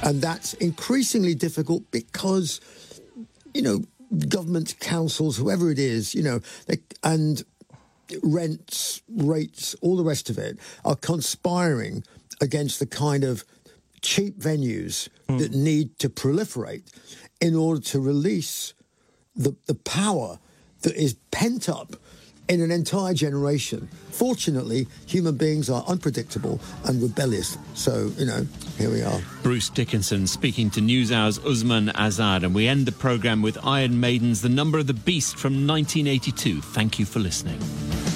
And that's increasingly difficult because, you know, government, councils, whoever it is, you know, and rents, rates, all the rest of it are conspiring against the kind of cheap venues that need to proliferate in order to release the power that is pent up in an entire generation. Fortunately, human beings are unpredictable and rebellious. So, you know, here we are. Bruce Dickinson speaking to NewsHour's Usman Azad. And we end the programme with Iron Maiden's The Number of the Beast from 1982. Thank you for listening.